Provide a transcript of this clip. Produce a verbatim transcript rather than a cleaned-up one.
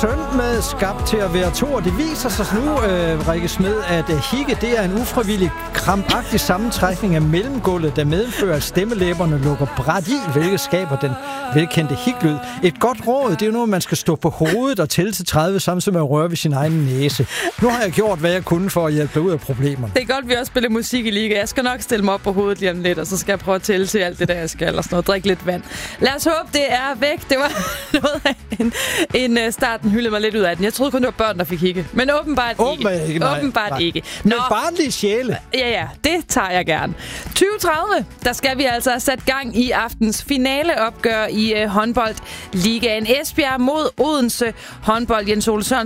søn med skabt til at være to, og det viser sig nu, øh, Rikke Smed, at uh, hikke, det er en ufrivillig, krampagtig sammentrækning af mellemgulvet, der medfører, at stemmelæberne lukker bræt i, hvilket skaber den velkendte hiklyd. Et godt råd, det er jo noget, man skal stå på hovedet og tælle til tredive, samtidig med at røre ved sin egen næse. Nu har jeg gjort, hvad jeg kunne for at hjælpe ud af problemerne. Det er godt, vi også spiller musik i liga. Jeg skal nok stille mig op på hovedet lige om lidt, og så skal jeg prøve at tælle til alt det, der jeg skal, og sådan noget. Drikke lidt vand. Lad os håbe, det er væk. Det var noget af en, en starten hyldede mig lidt ud af den. Jeg troede kun, det var børn, der fik hikke. Men åbenbart Åbenbart ikke. ikke. Nej, åbenbart nej. ikke. Men barnlige sjæle. Ja, ja. Det tager jeg gerne. tyve tredive, der skal vi altså sætte gang i aftens finaleopgør i uh, håndboldligaen. Esbjerg mod Odense håndbold. Jens Ole Sørensen